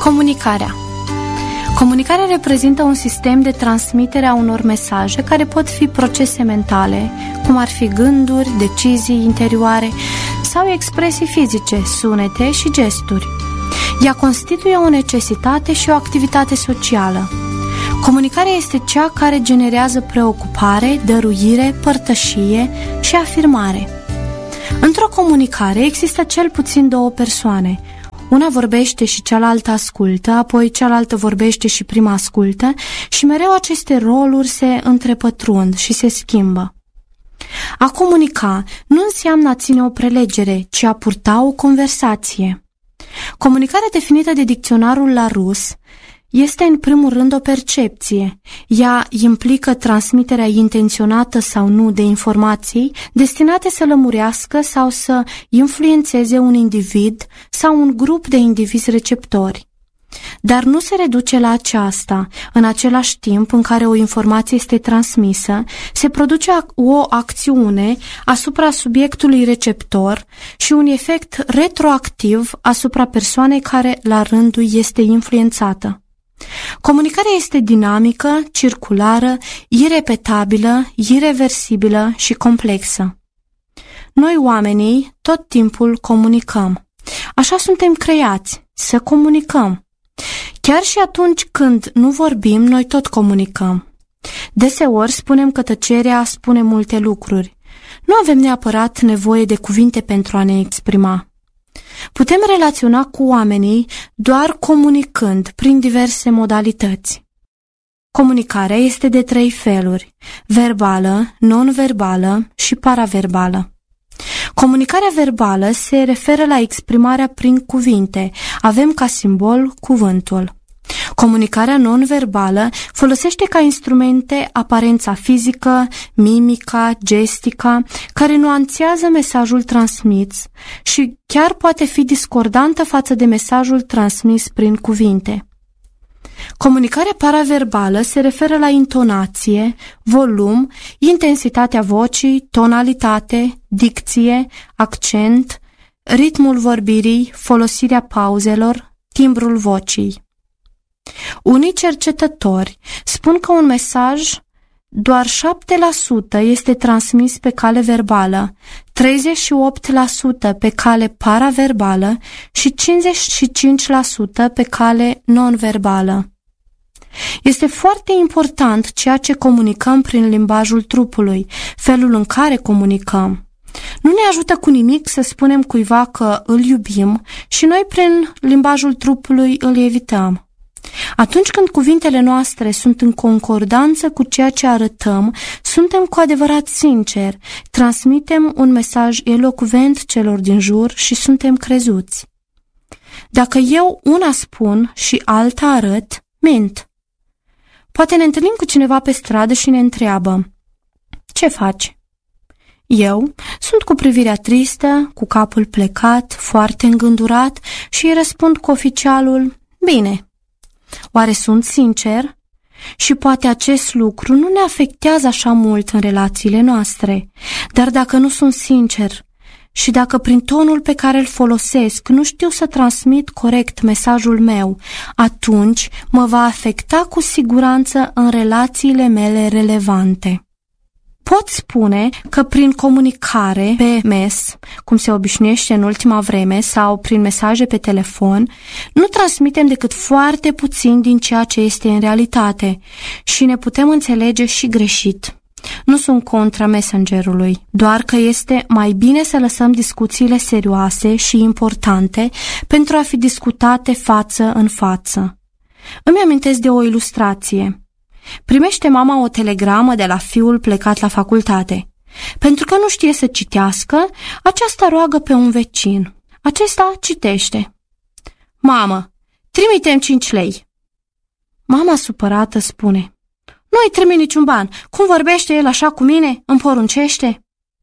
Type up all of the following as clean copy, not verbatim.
Comunicarea. Comunicarea reprezintă un sistem de transmitere a unor mesaje care pot fi procese mentale, cum ar fi gânduri, decizii interioare sau expresii fizice, sunete și gesturi. Ea constituie o necesitate și o activitate socială. Comunicarea este cea care generează preocupare, dăruire, părtășie și afirmare. Într-o comunicare există cel puțin două persoane. Una vorbește și cealaltă ascultă, apoi cealaltă vorbește și prima ascultă și mereu aceste roluri se întrepătrund și se schimbă. A comunica nu înseamnă a ține o prelegere, ci a purta o conversație. Comunicarea definită de dicționarul Larousse este în primul rând o percepție. Ea implică transmiterea intenționată sau nu de informații destinate să lămurească sau să influențeze un individ sau un grup de indivizi receptori. Dar nu se reduce la aceasta. În același timp în care o informație este transmisă, se produce o acțiune asupra subiectului receptor și un efect retroactiv asupra persoanei care la rândul este influențată. Comunicarea este dinamică, circulară, irepetabilă, ireversibilă și complexă. Noi, oamenii, tot timpul comunicăm. Așa suntem creați, să comunicăm. Chiar și atunci când nu vorbim, noi tot comunicăm. Deseori spunem că tăcerea spune multe lucruri. Nu avem neapărat nevoie de cuvinte pentru a ne exprima. Putem relaționa cu oamenii doar comunicând prin diverse modalități. Comunicarea este de 3 feluri: verbală, non-verbală și paraverbală. Comunicarea verbală se referă la exprimarea prin cuvinte. Avem ca simbol cuvântul. Comunicarea non-verbală folosește ca instrumente aparența fizică, mimica, gestica, care nuanțează mesajul transmis și chiar poate fi discordantă față de mesajul transmis prin cuvinte. Comunicarea paraverbală se referă la intonație, volum, intensitatea vocii, tonalitate, dicție, accent, ritmul vorbirii, folosirea pauzelor, timbrul vocii. Unii cercetători spun că un mesaj doar 7% este transmis pe cale verbală, 38% pe cale paraverbală și 55% pe cale non-verbală. Este foarte important ceea ce comunicăm prin limbajul trupului, felul în care comunicăm. Nu ne ajută cu nimic să spunem cuiva că îl iubim și noi prin limbajul trupului îl evităm. Atunci când cuvintele noastre sunt în concordanță cu ceea ce arătăm, suntem cu adevărat sinceri, transmitem un mesaj elocvent celor din jur și suntem crezuți. Dacă eu una spun și alta arăt, mint. Poate ne întâlnim cu cineva pe stradă și ne întreabă: ce faci? Eu sunt cu privirea tristă, cu capul plecat, foarte îngândurat și îi răspund cu oficialul: bine. Oare sunt sincer? Și poate acest lucru nu ne afectează așa mult în relațiile noastre, dar dacă nu sunt sincer și dacă prin tonul pe care îl folosesc nu știu să transmit corect mesajul meu, atunci mă va afecta cu siguranță în relațiile mele relevante. Pot spune că prin comunicare pe mes, cum se obișnuiește în ultima vreme, sau prin mesaje pe telefon, nu transmitem decât foarte puțin din ceea ce este în realitate și ne putem înțelege și greșit. Nu sunt contra messengerului, doar că este mai bine să lăsăm discuțiile serioase și importante pentru a fi discutate față în față. Îmi amintesc de o ilustrație. Primește mama o telegramă de la fiul plecat la facultate. Pentru că nu știe să citească, aceasta roagă pe un vecin. Acesta citește: mamă, trimite-mi 5 lei. Mama supărată spune: nu-i trimit niciun ban. Cum vorbește el așa cu mine? Îmi poruncește.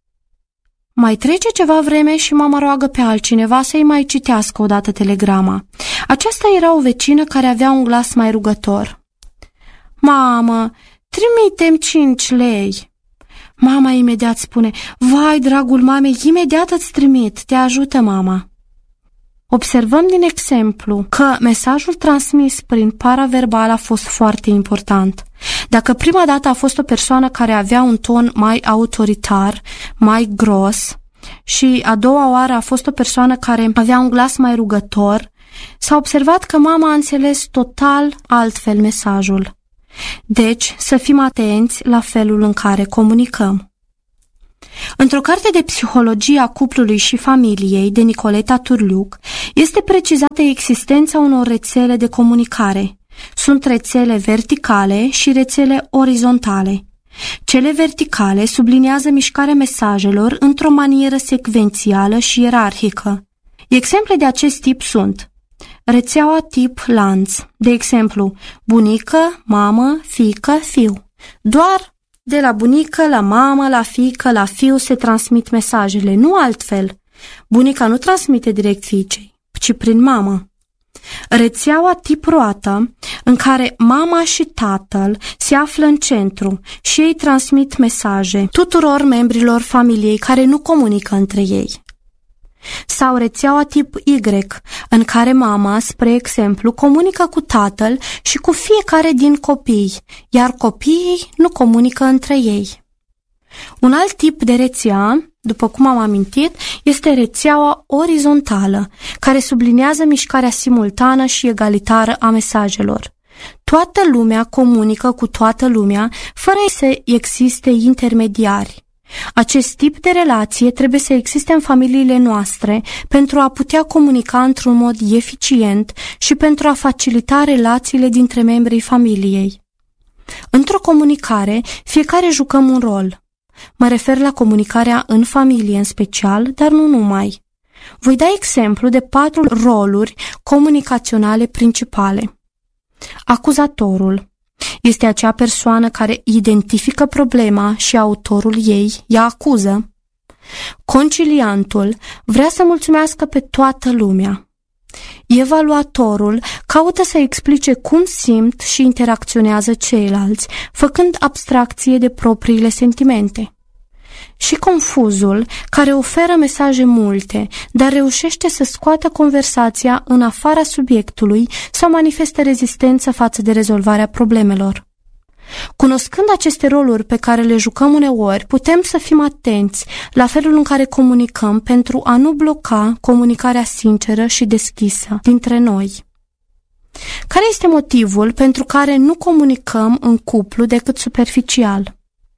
Mai trece ceva vreme și mama roagă pe altcineva să-i mai citească odată telegrama. Aceasta era o vecină care avea un glas mai rugător. Mamă, trimite-mi 5 lei. Mama imediat spune: vai, dragul mamei, imediat îți trimit, te ajută mama. Observăm din exemplu că mesajul transmis prin paraverbal a fost foarte important. Dacă prima dată a fost o persoană care avea un ton mai autoritar, mai gros, și a doua oară a fost o persoană care avea un glas mai rugător, s-a observat că mama a înțeles total altfel mesajul. Deci, să fim atenți la felul în care comunicăm. Într-o carte de psihologie a cuplului și familiei de Nicoleta Turliuc este precizată existența unor rețele de comunicare. Sunt rețele verticale și rețele orizontale. Cele verticale subliniază mișcarea mesajelor într-o manieră secvențială și ierarhică. Exemple de acest tip sunt rețeaua tip lanț, de exemplu, bunică, mamă, fiică, fiu. Doar de la bunică, la mamă, la fiică, la fiu se transmit mesajele, nu altfel. Bunica nu transmite direct fiicei, ci prin mamă. Rețeaua tip roată, în care mama și tatăl se află în centru și ei transmit mesaje tuturor membrilor familiei care nu comunică între ei. Sau rețeaua tip Y, în care mama, spre exemplu, comunică cu tatăl și cu fiecare din copii, iar copiii nu comunică între ei. Un alt tip de rețea, după cum am amintit, este rețeaua orizontală, care subliniază mișcarea simultană și egalitară a mesajelor. Toată lumea comunică cu toată lumea, fără să existe intermediari. Acest tip de relație trebuie să existe în familiile noastre pentru a putea comunica într-un mod eficient și pentru a facilita relațiile dintre membrii familiei. Într-o comunicare, fiecare jucăm un rol. Mă refer la comunicarea în familie în special, dar nu numai. Voi da exemplu de 4 roluri comunicaționale principale. Acuzatorul este acea persoană care identifică problema și autorul ei ea acuză. Conciliantul vrea să mulțumească pe toată lumea. Evaluatorul caută să explice cum simt și interacționează ceilalți, făcând abstracție de propriile sentimente. Și confuzul, care oferă mesaje multe, dar reușește să scoată conversația în afara subiectului sau manifestă rezistență față de rezolvarea problemelor. Cunoscând aceste roluri pe care le jucăm uneori, putem să fim atenți la felul în care comunicăm pentru a nu bloca comunicarea sinceră și deschisă dintre noi. Care este motivul pentru care nu comunicăm în cuplu decât superficial?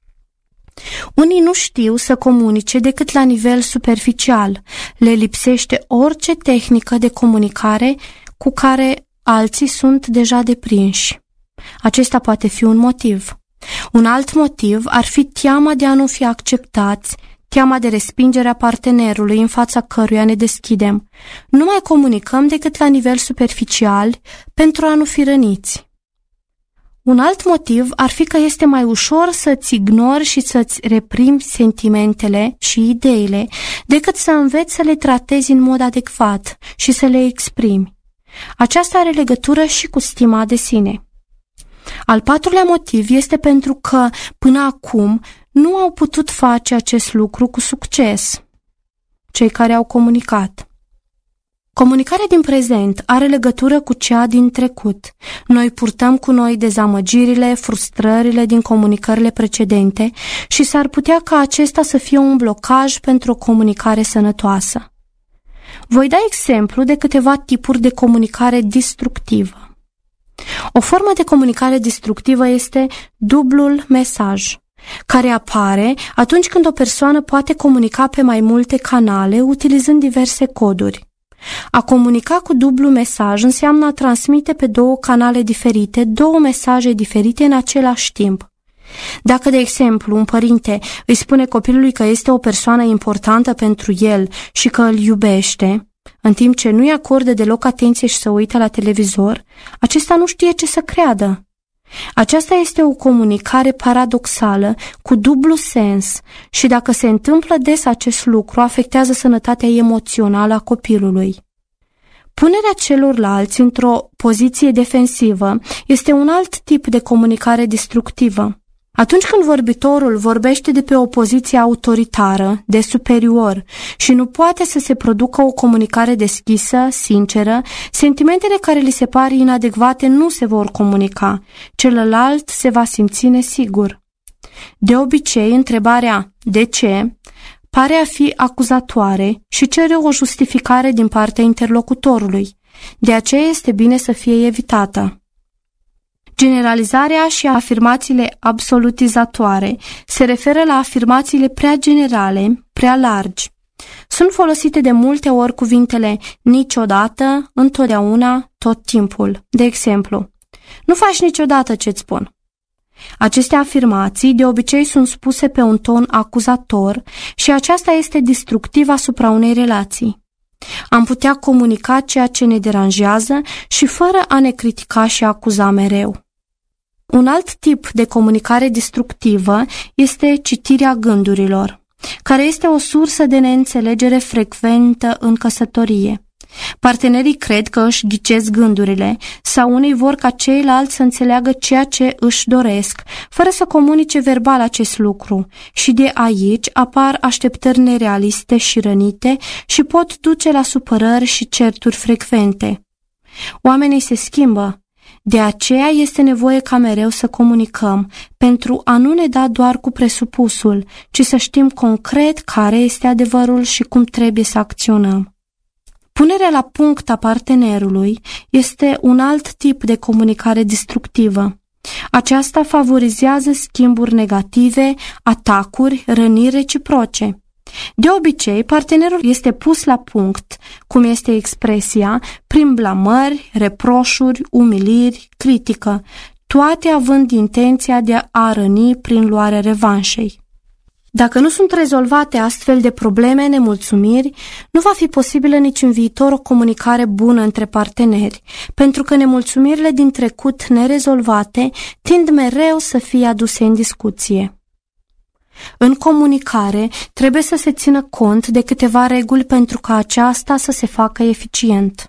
Unii nu știu să comunice decât la nivel superficial. Le lipsește orice tehnică de comunicare cu care alții sunt deja deprinși. Acesta poate fi un motiv. Un alt motiv ar fi teama de a nu fi acceptați, teama de respingerea partenerului în fața căruia ne deschidem. Nu mai comunicăm decât la nivel superficial pentru a nu fi răniți. Un alt motiv ar fi că este mai ușor să-ți ignori și să-ți reprimi sentimentele și ideile decât să înveți să le tratezi în mod adecvat și să le exprimi. Aceasta are legătură și cu stima de sine. Al 4-lea motiv este pentru că, până acum, nu au putut face acest lucru cu succes, cei care au comunicat. Comunicarea din prezent are legătură cu cea din trecut. Noi purtăm cu noi dezamăgirile, frustrările din comunicările precedente și s-ar putea ca acesta să fie un blocaj pentru o comunicare sănătoasă. Voi da exemplu de câteva tipuri de comunicare destructivă. O formă de comunicare destructivă este dublul mesaj, care apare atunci când o persoană poate comunica pe mai multe canale utilizând diverse coduri. A comunica cu dublu mesaj înseamnă a transmite pe 2 canale diferite 2 mesaje diferite în același timp. Dacă, de exemplu, un părinte îi spune copilului că este o persoană importantă pentru el și că îl iubește, în timp ce nu-i acordă deloc atenție și se uită la televizor, acesta nu știe ce să creadă. Aceasta este o comunicare paradoxală, cu dublu sens și dacă se întâmplă des acest lucru, afectează sănătatea emoțională a copilului. Punerea celorlalți într-o poziție defensivă este un alt tip de comunicare destructivă. Atunci când vorbitorul vorbește de pe o poziție autoritară, de superior, și nu poate să se producă o comunicare deschisă, sinceră, sentimentele care li se par inadecvate nu se vor comunica, celălalt se va simți nesigur. De obicei, întrebarea "de ce?" pare a fi acuzatoare și cere o justificare din partea interlocutorului. De aceea este bine să fie evitată. Generalizarea și afirmațiile absolutizatoare se referă la afirmațiile prea generale, prea largi. Sunt folosite de multe ori cuvintele niciodată, întotdeauna, tot timpul. De exemplu, nu faci niciodată ce-ți spun. Aceste afirmații de obicei sunt spuse pe un ton acuzator și aceasta este destructiv asupra unei relații. Am putea comunica ceea ce ne deranjează și fără a ne critica și acuza mereu. Un alt tip de comunicare destructivă este citirea gândurilor, care este o sursă de neînțelegere frecventă în căsătorie. Partenerii cred că își ghicesc gândurile sau unii vor ca ceilalți să înțeleagă ceea ce își doresc, fără să comunice verbal acest lucru, și de aici apar așteptări nerealiste și rănite și pot duce la supărări și certuri frecvente. Oamenii se schimbă. De aceea este nevoie ca mereu să comunicăm, pentru a nu ne da doar cu presupusul, ci să știm concret care este adevărul și cum trebuie să acționăm. Punerea la punct a partenerului este un alt tip de comunicare destructivă. Aceasta favorizează schimburi negative, atacuri, răniri reciproce. De obicei, partenerul este pus la punct, cum este expresia, prin blamări, reproșuri, umiliri, critică, toate având intenția de a răni prin luarea revanșei. Dacă nu sunt rezolvate astfel de probleme, nemulțumiri, nu va fi posibilă nici în viitor o comunicare bună între parteneri, pentru că nemulțumirile din trecut nerezolvate tind mereu să fie aduse în discuție. În comunicare trebuie să se țină cont de câteva reguli pentru ca aceasta să se facă eficient.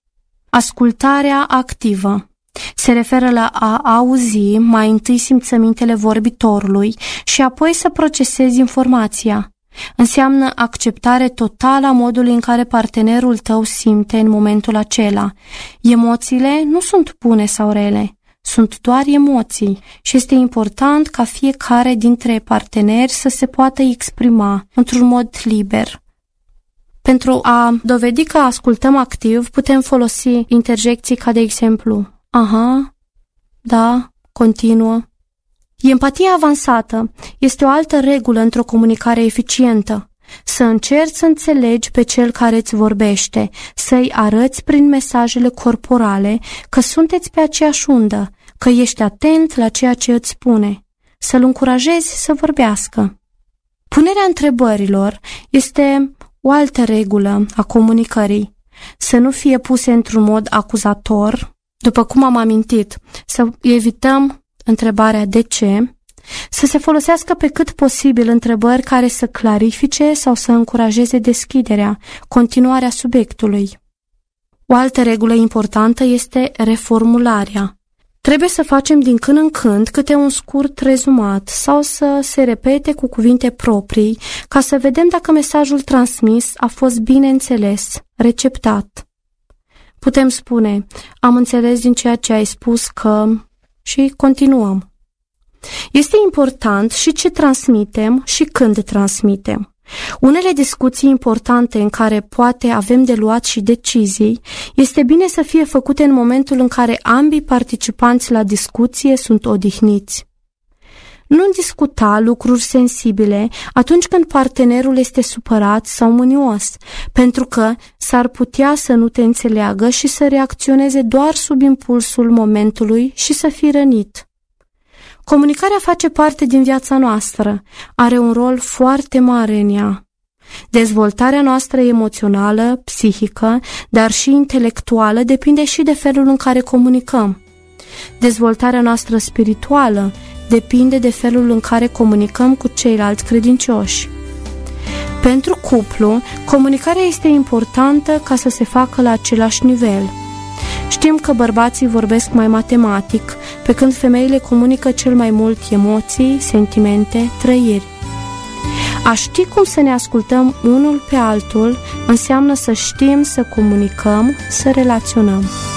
Ascultarea activă se referă la a auzi mai întâi simțămintele vorbitorului și apoi să procesezi informația. Înseamnă acceptare totală a modului în care partenerul tău simte în momentul acela. Emoțiile nu sunt bune sau rele, sunt doar emoții și este important ca fiecare dintre parteneri să se poată exprima într-un mod liber. Pentru a dovedi că ascultăm activ, putem folosi interjecții ca de exemplu aha, da, continuă. Empatia avansată este o altă regulă într-o comunicare eficientă. Să încerci să înțelegi pe cel care îți vorbește, să-i arăți prin mesajele corporale că sunteți pe aceeași undă, că ești atent la ceea ce îți spune, să-l încurajezi să vorbească. Punerea întrebărilor este o altă regulă a comunicării. Să nu fie puse într-un mod acuzator. După cum am amintit, să evităm întrebarea de ce, să se folosească pe cât posibil întrebări care să clarifice sau să încurajeze deschiderea, continuarea subiectului. O altă regulă importantă este reformularea. Trebuie să facem din când în când câte un scurt rezumat sau să se repete cu cuvinte proprii ca să vedem dacă mesajul transmis a fost bine înțeles, receptat. Putem spune, am înțeles din ceea ce ai spus că... și continuăm. Este important și ce transmitem și când transmitem. Unele discuții importante în care poate avem de luat și decizii, este bine să fie făcute în momentul în care ambii participanți la discuție sunt odihniți. Nu discuta lucruri sensibile atunci când partenerul este supărat sau mânios, pentru că s-ar putea să nu te înțeleagă și să reacționeze doar sub impulsul momentului și să fii rănit. Comunicarea face parte din viața noastră, are un rol foarte mare în ea. Dezvoltarea noastră emoțională, psihică, dar și intelectuală depinde și de felul în care comunicăm. Dezvoltarea noastră spirituală depinde de felul în care comunicăm cu ceilalți credincioși. Pentru cuplu, comunicarea este importantă ca să se facă la același nivel. Știm că bărbații vorbesc mai matematic, pe când femeile comunică cel mai mult emoții, sentimente, trăiri. A ști cum să ne ascultăm unul pe altul înseamnă să știm să comunicăm, să relaționăm.